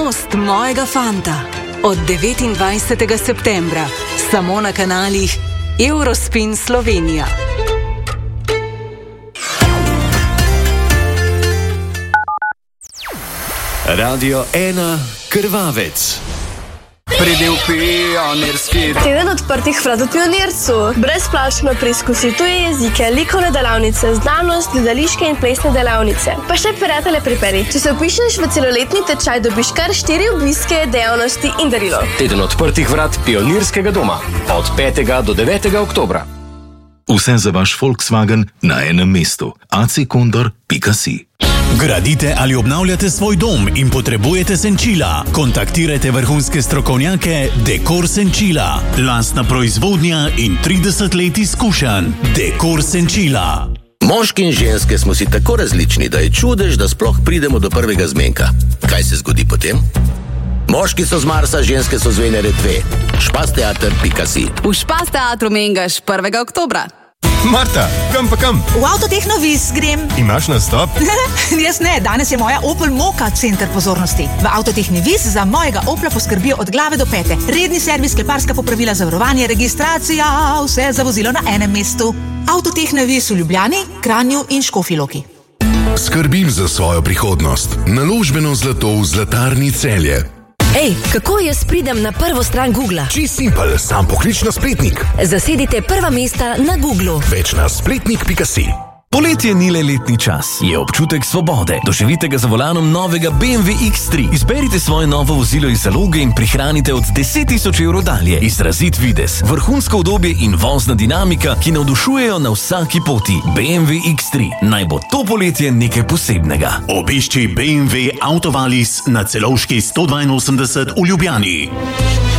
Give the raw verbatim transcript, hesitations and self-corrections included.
Skrivnost mojega fanta. Od devetindvajsetega septembra. Samo na kanalih Eurospin Slovenija. Radio ena Krvavec. Pridil pionirski. Teden odprtih vrat v Pionircu. Brezplačno preizkusi tuje jezike, likovne delavnice, znanost, gledališke in plesne delavnice. Pa še prijatelje priperi. Če se vpišeš v celoletni tečaj, dobiš kar štiri obiske, dejavnosti in darilo. Teden odprtih vrat Pionirskega doma. Od petega do devetega oktobra. Vse za vaš Volkswagen na enem mestu. a c condor pika si. Gradite ali obnavljate svoj dom in potrebujete senčila? Kontaktirajte vrhunske strokovnjake Dekor Senčila. Lastna proizvodnja in trideset let izkušenj. Dekor Senčila. Moški in ženske smo si tako različni, da je čudež, da sploh pridemo do prvega zmenka. Kaj se zgodi potem? Moški so z Marsa, ženske so z Venere dve. špasteater pika si. V Špas teatru mengaš prvega oktobra. Marta, kam pa kam? V Avtotehnovis grem. Imaš nastop? Jaz ne, danes je moja Opel Mokka center pozornosti. V Avtotehnovis za mojega Opla poskrbijo od glave do pete. Redni servis, kleparska popravila, zavarovanje, registracija, vse za vozilo na enem mestu. Avtotehnovis v Ljubljani, Kranju in Škofji Loki. Skrbim za svojo prihodnost. Naložbeno zlato v Zlatarni Celje. Ej, kako jaz pridem na prvo stran Googla? Čist simpel, sam poklič na spletnik. Zasedite prva mesta na Googlu. Več na spletnik pika si. Poletje ni le letni čas, je občutek svobode. Doživite ga za volanom novega B M W X tri. Izberite svoje novo vozilo iz zaloge in prihranite od deset tisoč evrov dalje. Izrazit videz, vrhunsko udobje in vozna dinamika, ki navdušujejo na vsaki poti. B M W X tri. Naj bo to poletje nekaj posebnega. Obišči B M W Autovalis na Celovški sto dvainosemdeset v Ljubljani.